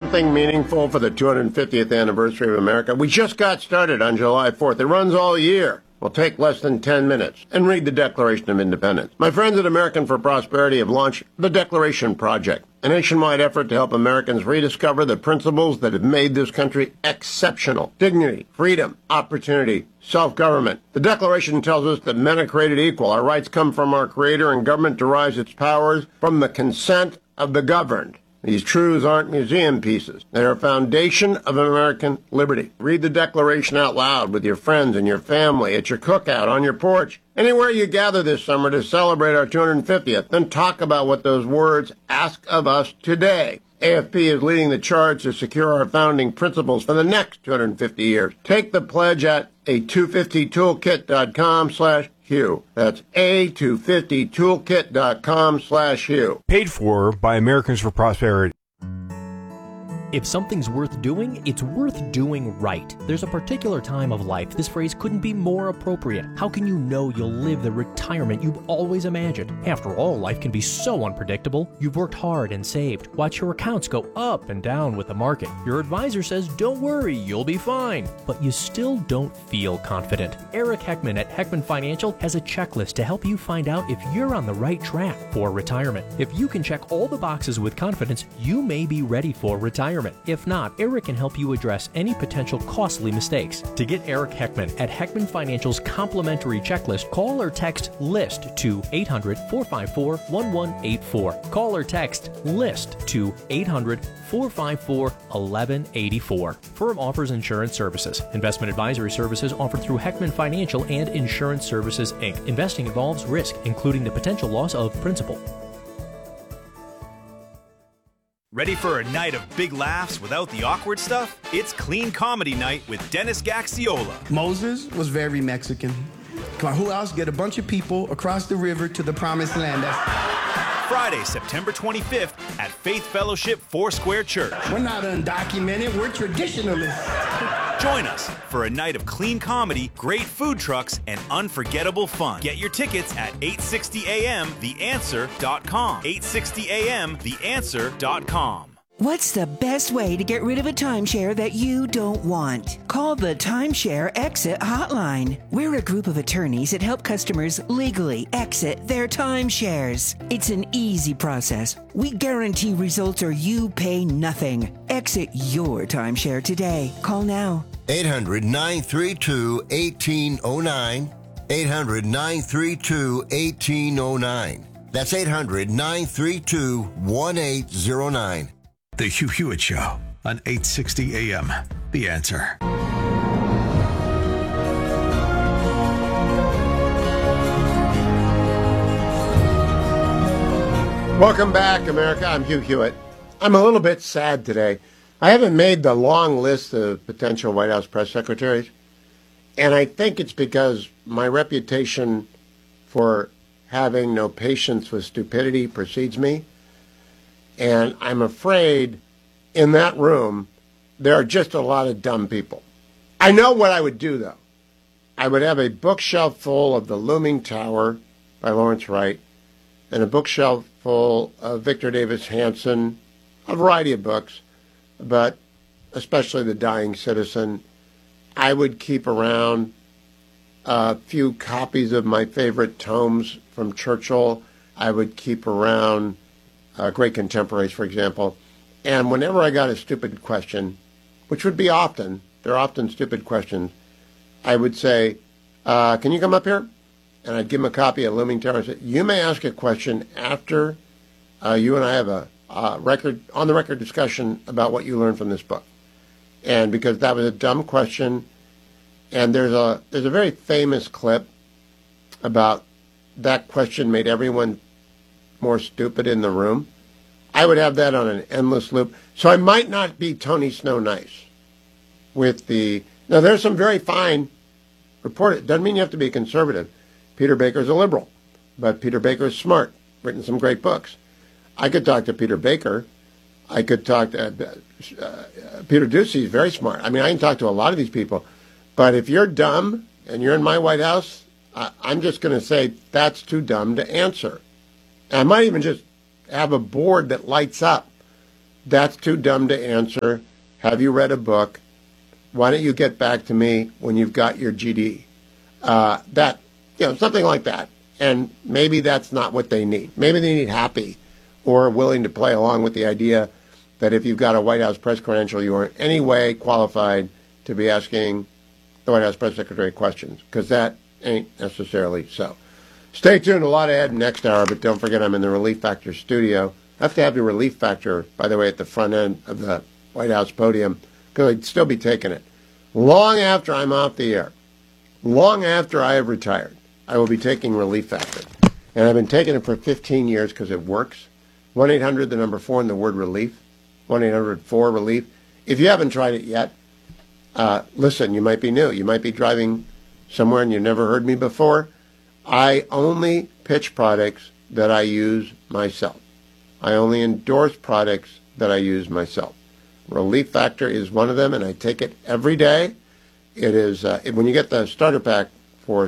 something meaningful for the 250th anniversary of America? We just got started on July 4th. It runs all year. Will take less than 10 minutes and read the Declaration of Independence. My friends at American for Prosperity have launched the Declaration Project, a nationwide effort to help Americans rediscover the principles that have made this country exceptional. Dignity, freedom, opportunity, self-government. The Declaration tells us that men are created equal. Our rights come from our Creator, and government derives its powers from the consent of the governed. These truths aren't museum pieces. They are a foundation of American liberty. Read the Declaration out loud with your friends and your family, at your cookout, on your porch, anywhere you gather this summer to celebrate our 250th. Then talk about what those words ask of us today. AFP is leading the charge to secure our founding principles for the next 250 years. Take the pledge at a250toolkit.com/Hugh. That's a250toolkit.com/Hugh. Paid for by Americans for Prosperity. If something's worth doing, it's worth doing right. There's a particular time of life this phrase couldn't be more appropriate. How can you know you'll live the retirement you've always imagined? After all, life can be so unpredictable. You've worked hard and saved. Watch your accounts go up and down with the market. Your advisor says, don't worry, you'll be fine. But you still don't feel confident. Eric Heckman at Heckman Financial has a checklist to help you find out if you're on the right track for retirement. If you can check all the boxes with confidence, you may be ready for retirement. If not, Eric can help you address any potential costly mistakes. To get Eric Heckman at Heckman Financial's complimentary checklist, call or text LIST to 800-454-1184. Call or text LIST to 800-454-1184. Firm offers insurance services. Investment advisory services offered through Heckman Financial and Insurance Services, Inc. Investing involves risk, including the potential loss of principal. Ready for a night of big laughs without the awkward stuff? It's Clean Comedy Night with Dennis Gaxiola. Moses was very Mexican. Come on, who else? Get a bunch of people across the river to the promised land. Friday, September 25th at Faith Fellowship Foursquare Church. We're not undocumented, we're traditionalists. Join us for a night of clean comedy, great food trucks, and unforgettable fun. Get your tickets at 860amtheanswer.com. 860amtheanswer.com. What's the best way to get rid of a timeshare that you don't want? Call the Timeshare Exit Hotline. We're a group of attorneys that help customers legally exit their timeshares. It's an easy process. We guarantee results or you pay nothing. Exit your timeshare today. Call now. 800-932-1809. 800-932-1809. That's 800-932-1809. The Hugh Hewitt Show on 860 AM. The Answer. Welcome back, America. I'm Hugh Hewitt. I'm a little bit sad today. I haven't made the long list of potential White House press secretaries, and I think it's because my reputation for having no patience with stupidity precedes me. And I'm afraid in that room, there are just a lot of dumb people. I know what I would do, though. I would have a bookshelf full of The Looming Tower by Lawrence Wright and a bookshelf full of Victor Davis Hanson, a variety of books, but especially The Dying Citizen. I would keep around a few copies of my favorite tomes from Churchill. I would keep around Great Contemporaries, for example. And whenever I got a stupid question, which would be often, they're often stupid questions, I would say, can you come up here? And I'd give him a copy of Looming Tower and say, you may ask a question after you and I have a on-the-record discussion about what you learned from this book. And because that was a dumb question, and there's a very famous clip about that question made everyone more stupid in the room. I would have that on an endless loop. So I might not be Tony Snow nice with the... Now, there's some very fine reported. Doesn't mean you have to be conservative. Peter Baker's a liberal, but Peter Baker is smart, written some great books. I could talk to Peter Baker. I could talk to... Peter Doocy is very smart. I mean, I can talk to a lot of these people. But if you're dumb and you're in my White House, I'm just going to say that's too dumb to answer. I might even just have a board that lights up That's too dumb to answer. Have you read a book? Why don't you get back to me when you've got your GD? Something like that. And maybe that's not what they need. Maybe they need happy or willing to play along with the idea that if you've got a White House press credential, you are in any way qualified to be asking the White House press secretary questions, because that ain't necessarily so. Stay tuned. A lot ahead next hour, but don't forget I'm in the Relief Factor studio. I have to have your Relief Factor, by the way, at the front end of the White House podium, because I'd still be taking it. Long after I'm off the air, long after I have retired, I will be taking Relief Factor. And I've been taking it for 15 years because it works. 1-800, the number 4, and the word relief. 1-800-4-RELIEF. If you haven't tried it yet, listen, you might be new. You might be driving somewhere and you've never heard me before. I only pitch products that I use myself. I only endorse products that I use myself. Relief Factor is one of them, and I take it every day. It is when you get the starter pack for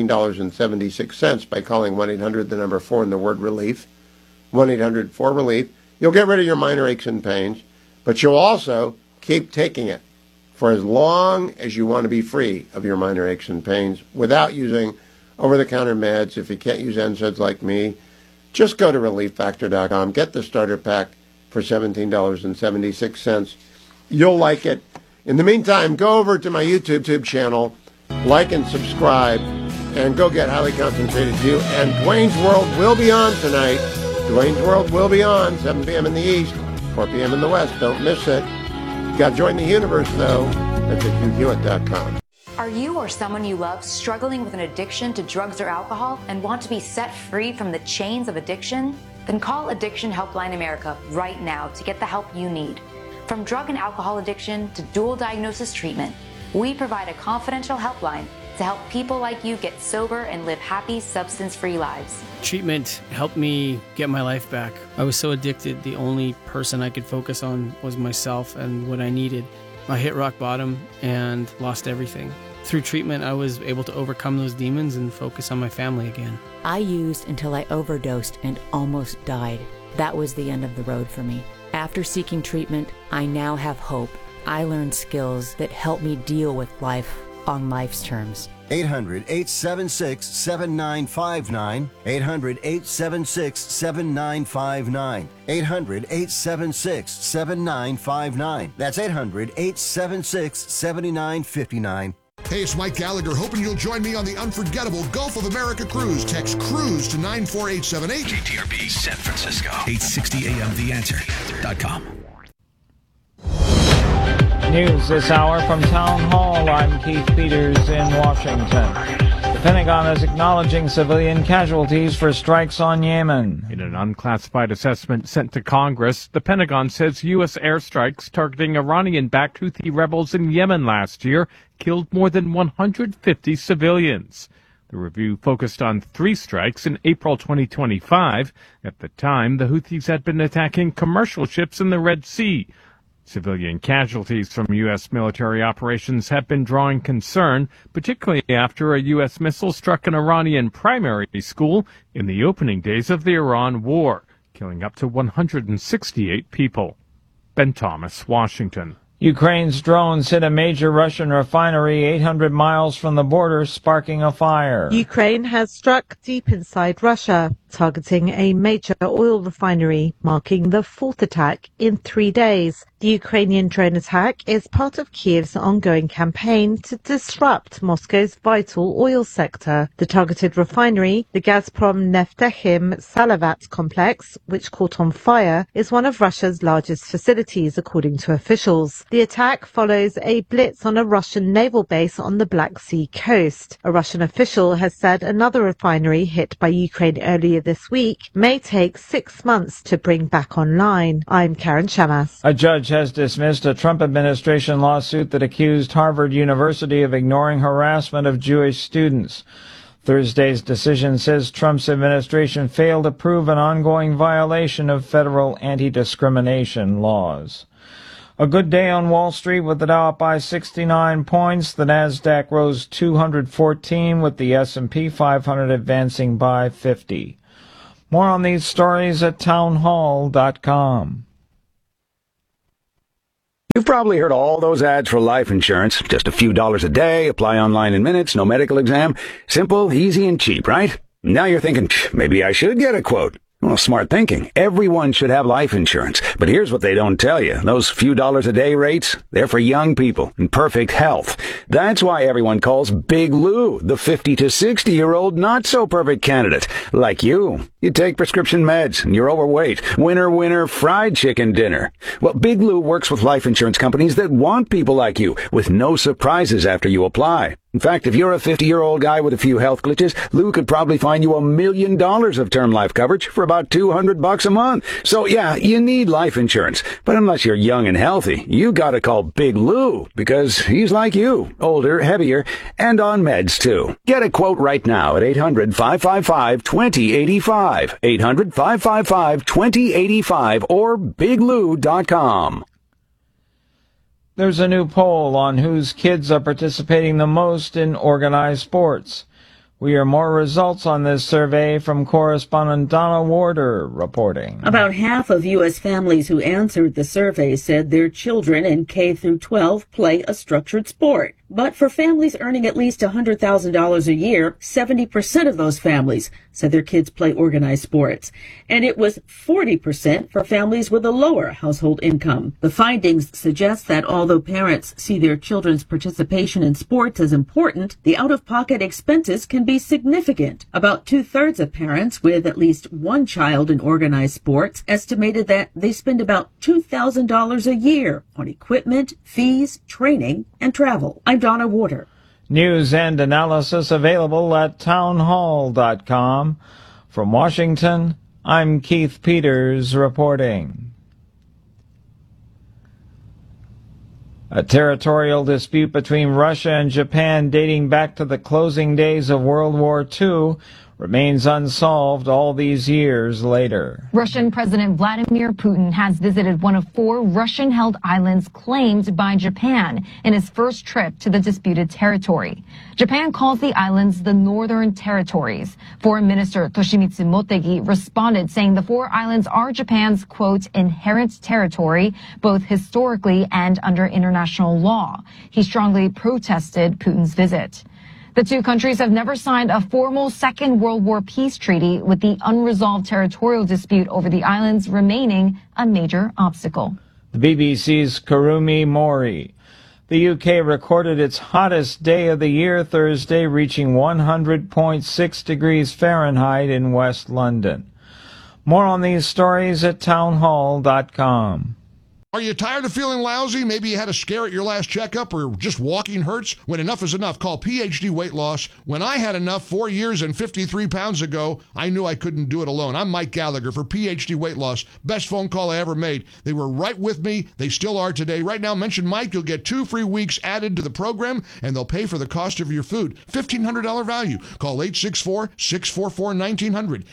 $17.76 by calling 1-800, the number 4, and the word relief, 1-800-4-RELIEF, you'll get rid of your minor aches and pains, but you'll also keep taking it for as long as you want to be free of your minor aches and pains without using over-the-counter meds. If you can't use NSAIDs like me, just go to ReliefFactor.com, get the starter pack for $17.76. You'll like it. In the meantime, go over to my YouTube channel, like and subscribe, and go get Highly Concentrated View. And Dwayne's World will be on tonight. Dwayne's World will be on, 7 p.m. in the East, 4 p.m. in the West. Don't miss it. You got to join the universe, though. That's at HughHewitt.com. Are you or someone you love struggling with an addiction to drugs or alcohol and want to be set free from the chains of addiction? Then call Addiction Helpline America right now to get the help you need. From drug and alcohol addiction to dual diagnosis treatment, we provide a confidential helpline to help people like you get sober and live happy, substance-free lives. Treatment helped me get my life back. I was so addicted, the only person I could focus on was myself and what I needed. I hit rock bottom and lost everything. Through treatment, I was able to overcome those demons and focus on my family again. I used until I overdosed and almost died. That was the end of the road for me. After seeking treatment, I now have hope. I learned skills that help me deal with life on life's terms. 800-876-7959. 800-876-7959. 800-876-7959. That's 800-876-7959. Hey, it's Mike Gallagher, hoping you'll join me on the unforgettable Gulf of America cruise. Text cruise to 94878. KTRB San Francisco, 860 AM TheAnswer.com. News this hour from Town Hall. I'm Keith Peters in Washington. The Pentagon is acknowledging civilian casualties for strikes on Yemen. In an unclassified assessment sent to Congress, the Pentagon says U.S. airstrikes targeting Iranian-backed Houthi rebels in Yemen last year killed more than 150 civilians. The review focused on 3 strikes in April 2025. At the time, the Houthis had been attacking commercial ships in the Red Sea. Civilian casualties from U.S. military operations have been drawing concern, particularly after a U.S. missile struck an Iranian primary school in the opening days of the Iran war, killing up to 168 people. Ben Thomas, Washington. Ukraine's drones hit a major Russian refinery 800 miles from the border, sparking a fire. Ukraine has struck deep inside Russia, targeting a major oil refinery, marking the 4th attack in 3 days. The Ukrainian drone attack is part of Kiev's ongoing campaign to disrupt Moscow's vital oil sector. The targeted refinery, the Gazprom Neftechim Salavat complex, which caught on fire, is one of Russia's largest facilities, according to officials. The attack follows a blitz on a Russian naval base on the Black Sea coast. A Russian official has said another refinery hit by Ukraine earlier this week may take 6 months to bring back online. I'm Karen Shamas. A judge has dismissed a Trump administration lawsuit that accused Harvard University of ignoring harassment of Jewish students. Thursday's decision says Trump's administration failed to prove an ongoing violation of federal anti-discrimination laws. A good day on Wall Street with the Dow up by 69 points. The Nasdaq rose 214 with the S&P 500 advancing by 50. More on these stories at townhall.com. probably heard all those ads for life insurance. Just a few dollars a day, apply online in minutes, no medical exam. Simple, easy, and cheap, right? Now you're thinking, maybe I should get a quote. Well, smart thinking. Everyone should have life insurance. But here's what they don't tell you. Those few dollars a day rates, they're for young people in perfect health. That's why everyone calls Big Lou the 50 to 60-year-old not-so-perfect candidate. Like you. You take prescription meds and you're overweight. Winner, fried chicken dinner. Well, Big Lou works with life insurance companies that want people like you with no surprises after you apply. In fact, if you're a 50-year-old guy with a few health glitches, Lou could probably find you $1 million of term life coverage for about $200 a month. So yeah, you need life insurance. But unless you're young and healthy, you gotta call Big Lou, because he's like you, older, heavier, and on meds too. Get a quote right now at 800-555-2085, 800-555-2085, or biglou.com. There's a new poll on whose kids are participating the most in organized sports. We hear more results on this survey from correspondent Donna Warder reporting. About half of U.S. families who answered the survey said their children in K through 12 play a structured sport. But for families earning at least $100,000 a year, 70% of those families said their kids play organized sports. And it was 40% for families with a lower household income. The findings suggest that although parents see their children's participation in sports as important, the out-of-pocket expenses can be significant. About 2/3 of parents with at least one child in organized sports estimated that they spend about $2,000 a year on equipment, fees, training, and travel. I'm Donna Warder. News and analysis available at townhall.com. From Washington, I'm Keith Peters reporting. A territorial dispute between Russia and Japan dating back to the closing days of World War II remains unsolved all these years later. Russian President Vladimir Putin has visited one of 4 Russian-held islands claimed by Japan in his first trip to the disputed territory. Japan calls the islands the Northern Territories. Foreign Minister Toshimitsu Motegi responded saying the 4 islands are Japan's, quote, inherent territory, both historically and under international law. He strongly protested Putin's visit. The 2 countries have never signed a formal Second World War peace treaty, with the unresolved territorial dispute over the islands remaining a major obstacle. The BBC's Kurumi Mori. The UK recorded its hottest day of the year Thursday, reaching 100.6 degrees Fahrenheit in West London. More on these stories at townhall.com. Are you tired of feeling lousy? Maybe you had a scare at your last checkup, or just walking hurts? When enough is enough, call PhD Weight Loss. When I had enough 4 years and 53 pounds ago, I knew I couldn't do it alone. I'm Mike Gallagher for PhD Weight Loss. Best phone call I ever made. They were right with me. They still are today. Right now, mention Mike. You'll get 2 free weeks added to the program, and they'll pay for the cost of your food. $1,500 value. Call 864-644-1900,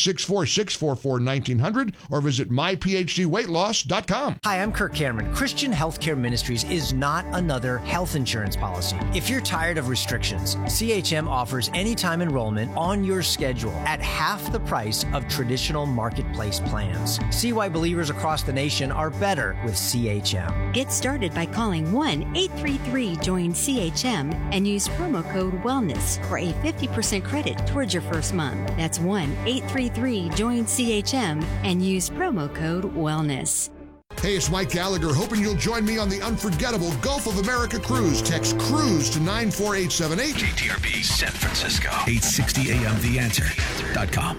864-644-1900, or visit myphdweightloss.com. Hi, I'm Kirk Cameron. Christian Healthcare Ministries is not another health insurance policy. If you're tired of restrictions, CHM offers anytime enrollment on your schedule at half the price of traditional marketplace plans. See why believers across the nation are better with CHM. Get started by calling 1-833-JOIN-CHM and use promo code WELLNESS for a 50% credit towards your first month. That's 1-833-JOIN-CHM and use promo code WELLNESS. Hey, it's Mike Gallagher, hoping you'll join me on the unforgettable Gulf of America cruise. Text CRUISE to 94878. KTRB San Francisco, 860 AM TheAnswer.com.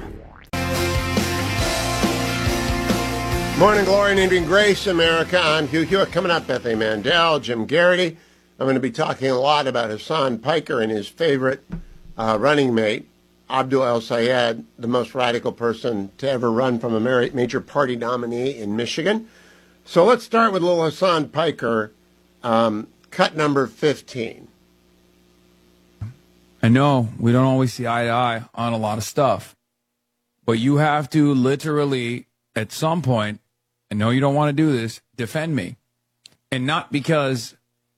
Morning glory and evening grace, America. I'm Hugh Hewitt. Coming up, Bethany Mandel, Jim Garrity. I'm going to be talking a lot about Hassan Piker and his favorite running mate, Abdul El-Sayed, the most radical person to ever run from a major party nominee in Michigan. So let's start with little Hassan Piker, cut number 15. I know we don't always see eye to eye on a lot of stuff, but you have to literally, at some point, I know you don't want to do this, defend me. And not because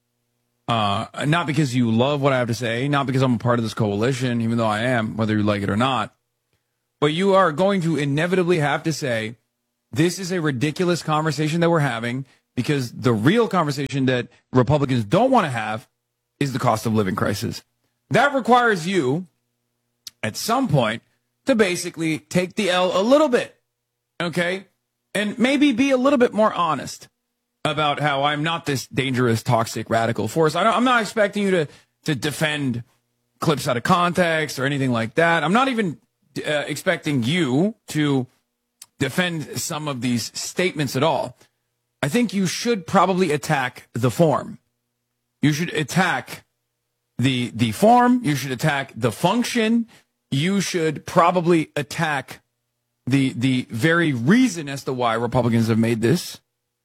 you love what I have to say, not because I'm a part of this coalition, even though I am, whether you like it or not, but you are going to inevitably have to say, this is a ridiculous conversation that we're having. because the real conversation that Republicans don't want to have is the cost of living crisis. That requires you, at some point, to basically take the L a little bit, okay? And maybe be a little bit more honest about how I'm not this dangerous, toxic, radical force. I'm not expecting you to defend clips out of context or anything like that. I'm not even expecting you to defend some of these statements at all. I think you should probably attack the form. You should attack the form. You should attack the function. You should probably attack the very reason as to why Republicans have made this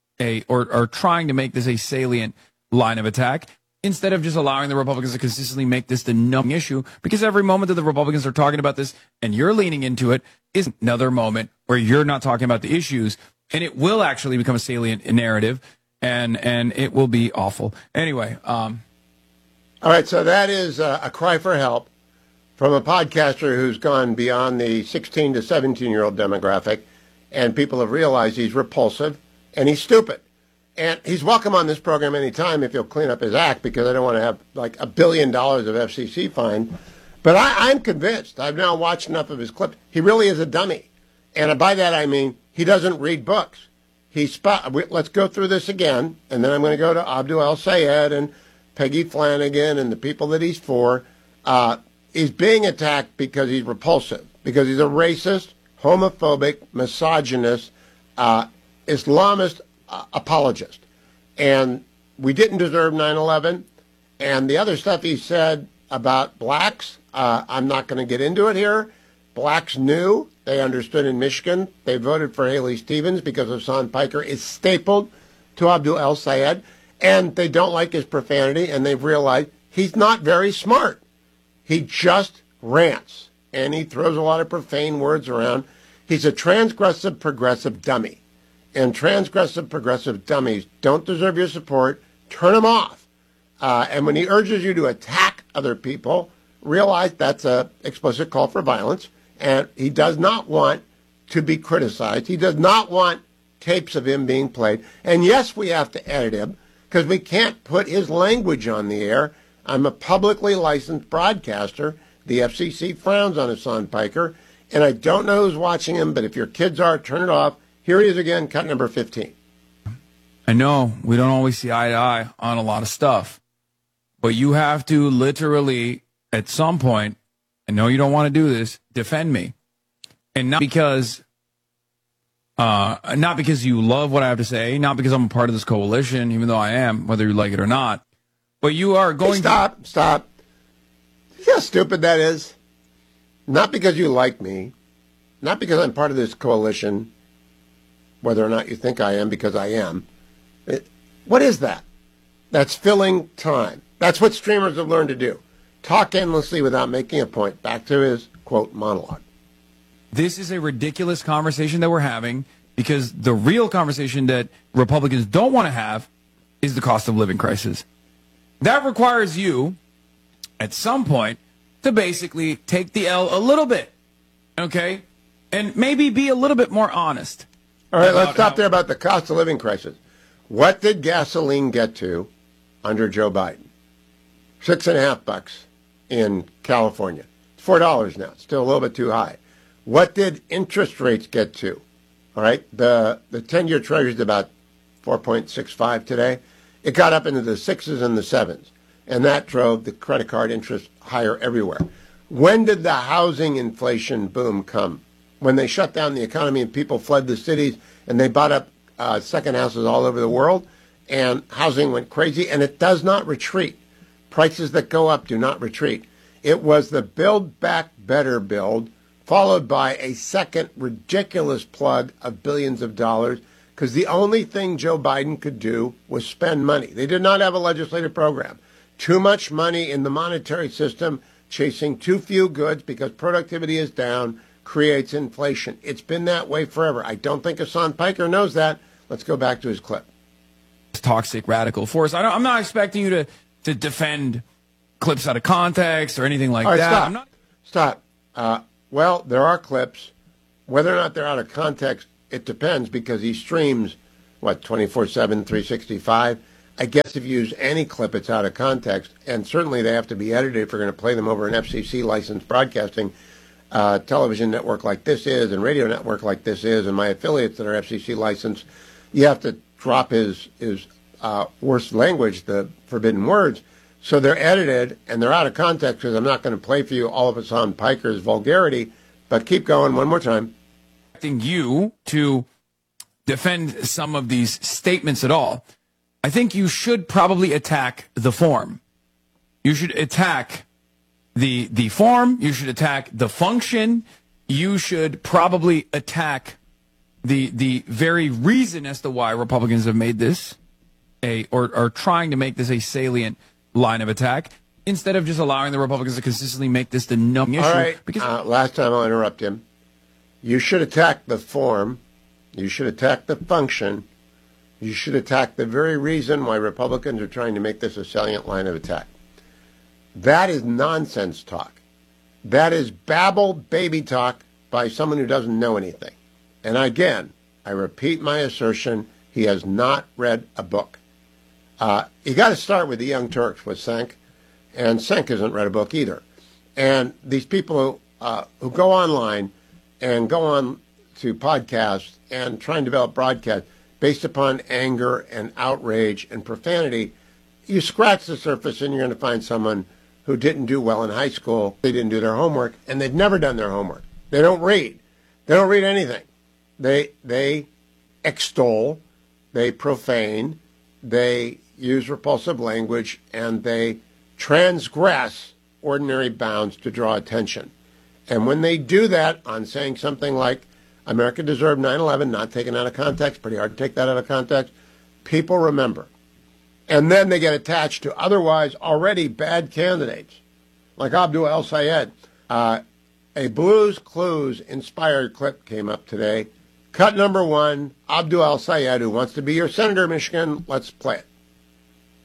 or are trying to make this a salient line of attack, instead of just allowing the Republicans to consistently make this the numbing issue, because every moment that the Republicans are talking about this and you're leaning into it is another moment where you're not talking about the issues, and it will actually become a salient narrative, and it will be awful. Anyway. All right, so that is a cry for help from a podcaster who's gone beyond the 16 to 17-year-old demographic, and people have realized he's repulsive and he's stupid. And he's welcome on this program anytime if he'll clean up his act, because I don't want to have like $1 billion of FCC fine. But I'm convinced. I've now watched enough of his clips. He really is a dummy. And by that I mean he doesn't read books. Let's go through this again, and then I'm going to go to Abdul El-Sayed and Peggy Flanagan and the people that he's for. He's being attacked because he's repulsive, because he's a racist, homophobic, misogynist, Islamist apologist. And we didn't deserve 9/11. And the other stuff he said about blacks, I'm not going to get into it here. Blacks knew. They understood in Michigan. They voted for Haley Stevens because Hassan Piker is stapled to Abdul El-Sayed. And they don't like his profanity, and they've realized he's not very smart. He just rants, and he throws a lot of profane words around. He's a transgressive, progressive dummy. And transgressive, progressive dummies don't deserve your support. Turn them off. And when he urges you to attack other people, realize that's an explicit call for violence. And he does not want to be criticized. He does not want tapes of him being played. And yes, we have to edit him, because we can't put his language on the air. I'm a publicly licensed broadcaster. The FCC frowns on Hassan Piker, and I don't know who's watching him, but if your kids are, turn it off. Here he is again, cut number 15. I know we don't always see eye to eye on a lot of stuff, but you have to literally, at some point, I know you don't want to do this, defend me. And not because you love what I have to say, not because I'm a part of this coalition, even though I am, whether you like it or not. But you are going to... Stop. See how stupid that is? Not because you like me, not because I'm part of this coalition, whether or not you think I am, because I am. What is that? That's filling time. That's what streamers have learned to do. Talk endlessly without making a point. Back to his, quote, monologue. This is a ridiculous conversation that we're having, because the real conversation that Republicans don't want to have is the cost of living crisis. That requires you, at some point, to basically take the L a little bit, okay? And maybe be a little bit more honest. All right, let's stop there about the cost of living crisis. What did gasoline get to under Joe Biden? $6.50 in California. It's $4 now. It's still a little bit too high. What did interest rates get to? All right, the 10-year Treasury is about 4.65 today. It got up into the 6s and the 7s, and that drove the credit card interest higher everywhere. When did the housing inflation boom come? When they shut down the economy and people fled the cities and they bought up second houses all over the world, and housing went crazy, and it does not retreat. Prices that go up do not retreat. It was the Build Back Better build, followed by a second ridiculous plug of billions of dollars, because the only thing Joe Biden could do was spend money. They did not have a legislative program. Too much money in the monetary system, chasing too few goods because productivity is down, creates inflation. It's been that way forever. I don't think Hassan Piker knows that. Let's go back to his clip. Toxic radical force. I'm not expecting you to defend clips out of context or anything like that. Stop. Well, there are clips. Whether or not they're out of context, it depends, because he streams 24/7, 365. I guess if you use any clip, it's out of context, and certainly they have to be edited if we're going to play them over an FCC licensed broadcasting television network like this is, and radio network like this is, and my affiliates that are FCC licensed. You have to drop his worst language, the forbidden words. So they're edited, and they're out of context because I'm not going to play for you all of us on Piker's vulgarity. But keep going one more time. You to defend some of these statements at all. I think you should probably attack the form. You should attack the form. You should attack the function. You should probably attack the very reason as to why Republicans have made this or are trying to make this a salient line of attack, instead of just allowing the Republicans to consistently make this the number issue. All right, because last time I'll interrupt him. You should attack the form. You should attack the function. You should attack the very reason why Republicans are trying to make this a salient line of attack. That is nonsense talk. That is babble baby talk by someone who doesn't know anything. And again, I repeat my assertion, he has not read a book. You got to start with the Young Turks with Cenk, and Cenk hasn't read a book either. And these people who go online and go on to podcasts and try and develop broadcasts based upon anger and outrage and profanity, you scratch the surface and you're going to find someone who didn't do well in high school. They didn't do their homework, and they've never done their homework. They don't read. They don't read anything. They extol, they profane, they use repulsive language, and they transgress ordinary bounds to draw attention. And when they do that on saying something like, America deserved 9/11, not taken out of context, pretty hard to take that out of context, people remember. And then they get attached to otherwise already bad candidates, like Abdul El Sayed. A Blues Clues inspired clip came up today. Cut number 1, Abdul El Sayed, who wants to be your senator, Michigan. Let's play it.